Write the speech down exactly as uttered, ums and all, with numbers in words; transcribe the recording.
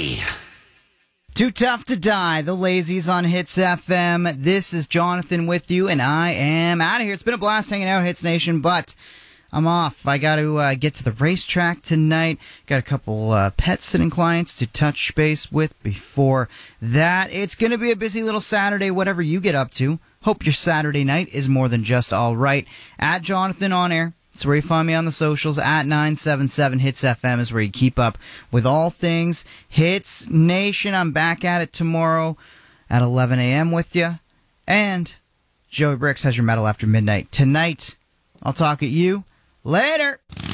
die. Too Tough to Die, the Lazies on Hits F M. This is Jonathan with you, and I am out of here. It's been a blast hanging out, Hits Nation, but I'm off. I got to uh, get to the racetrack tonight. Got a couple uh, pet sitting clients to touch base with before that. It's going to be a busy little Saturday, whatever you get up to. Hope your Saturday night is more than just all right. At Jonathan on Air. That's where you find me on the socials. At nine seven seven Hits F M is where you keep up with all things Hits Nation. I'm back at it tomorrow at eleven a.m. with you. And Joey Bricks has your metal after midnight tonight. I'll talk at you later.